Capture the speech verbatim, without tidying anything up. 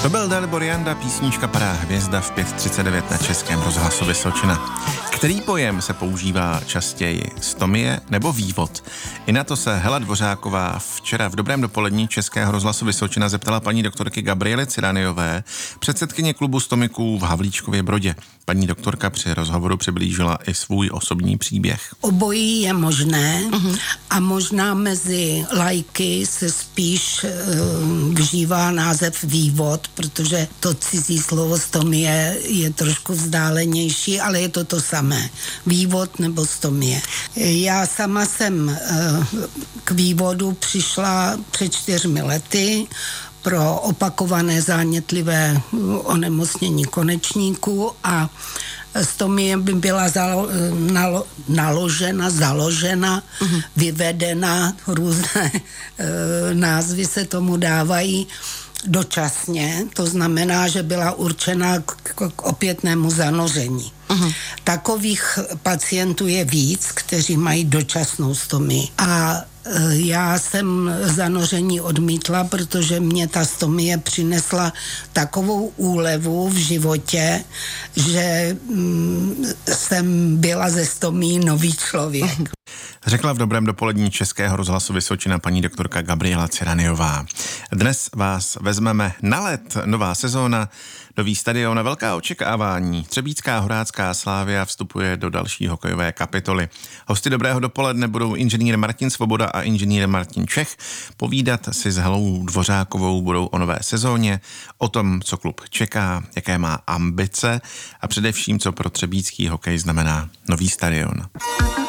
To byl Dalibor Janda, písnička Padá hvězda v pět třicet devět na Českém rozhlasu Vysočina. Který pojem se používá častěji, stomie nebo vývod? I na to se Hela Dvořáková včera v dobrém dopolední Českého rozhlasu Vysočina zeptala paní doktorky Gabriely Cyraniové, předsedkyně klubu stomiků v Havlíčkově Brodě. Paní doktorka při rozhovoru přiblížila i svůj osobní příběh. Obojí je možné uh-huh. a možná mezi laiky se spíš uh, vžívá název vývod, protože to cizí slovo stomie je trošku vzdálenější, ale je to to samé. Vývod nebo stomie. Já sama jsem uh, k vývodu přišla před čtyřmi lety pro opakované zánětlivé onemocnění konečníků a stomie by byla zalo, nalo, naložena, založena, uh-huh. vyvedena, různé e, názvy se tomu dávají dočasně, to znamená, že byla určena k, k opětnému zanoření. Uh-huh. Takových pacientů je víc, kteří mají dočasnou stomii. A já jsem zanoření odmítla, protože mě ta stomie přinesla takovou úlevu v životě, že mm, jsem byla ze stomí nový člověk. Řekla v dobrém dopolední Českého rozhlasu Vysočina paní doktorka Gabriela Cyraniová. Dnes vás vezmeme na let, nová sezóna, nový stadion a velká očekávání. Třebíčská horácká Slavia vstupuje do další hokejové kapitoly. Hosty dobrého dopoledne budou inženýr Martin Svoboda a inženýr Martin Čech. Povídat si s Helou Dvořákovou budou o nové sezóně, o tom, co klub čeká, jaké má ambice a především, co pro třebíčský hokej znamená nový stadion.